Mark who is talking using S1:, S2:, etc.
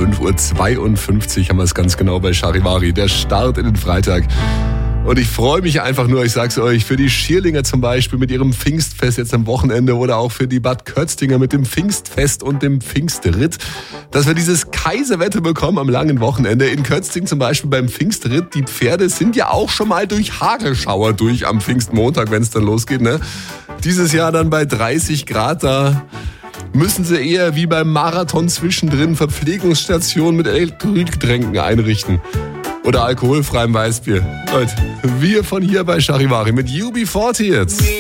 S1: 5:52 Uhr haben wir es ganz genau bei Charivari. Der Start in den Freitag. Und ich freue mich einfach nur, ich sag's euch, für die Schierlinger zum Beispiel mit ihrem Pfingstfest jetzt am Wochenende oder auch für die Bad Kötzinger mit dem Pfingstfest und dem Pfingstritt, dass wir dieses Kaiserwetter bekommen am langen Wochenende. In Kötzing zum Beispiel beim Pfingstritt, die Pferde sind ja auch schon mal durch Hagelschauer durch am Pfingstmontag, wenn es dann losgeht, ne? Dieses Jahr dann bei 30 Grad, da müssen sie eher wie beim Marathon zwischendrin Verpflegungsstationen mit Elektrolytgetränken einrichten. Oder alkoholfreiem Weißbier. Leute, wir von hier bei Charivari mit UB40 jetzt.